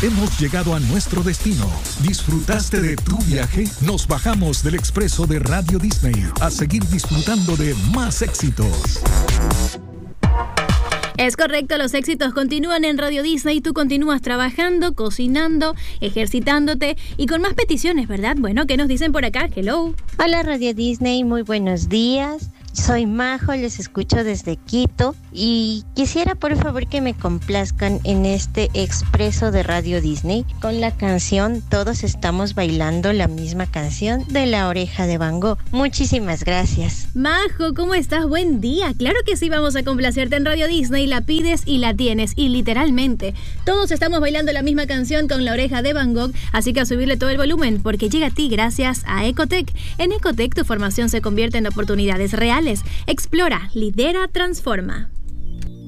Hemos llegado a nuestro destino. ¿Disfrutaste de tu viaje? Nos bajamos del expreso de Radio Disney a seguir disfrutando de más éxitos. Es correcto, los éxitos continúan en Radio Disney. Tú continúas trabajando, cocinando, ejercitándote y con más peticiones, ¿verdad? Bueno, ¿qué nos dicen por acá? Hello. Hola Radio Disney, muy buenos días. Soy Majo, les escucho desde Quito y quisiera por favor que me complazcan en este expreso de Radio Disney con la canción Todos estamos bailando la misma canción de La Oreja de Van Gogh. Muchísimas gracias. Majo, ¿cómo estás? Buen día. Claro que sí, vamos a complacerte en Radio Disney. La pides y la tienes, y literalmente todos estamos bailando la misma canción con La Oreja de Van Gogh, así que a subirle todo el volumen porque llega a ti gracias a Ecotec. En Ecotec tu formación se convierte en oportunidades reales. Explora, lidera, transforma.